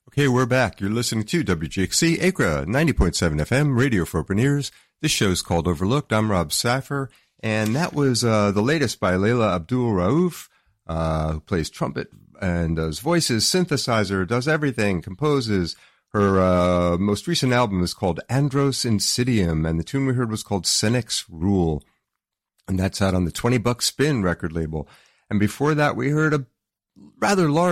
Okay, we're back. You're listening to WGXC Acra 90.7 FM, radio for open ears. This show's called Overlooked. I'm Rob Seifer, and that was the latest by Layla Abdul Rauf, who plays trumpet and does voices, synthesizer, does everything, composes. Her most recent album is called Andros Insidium, and the tune we heard was called Senex Rule, and that's out on the $20 Spin record label. And before that, we heard a rather large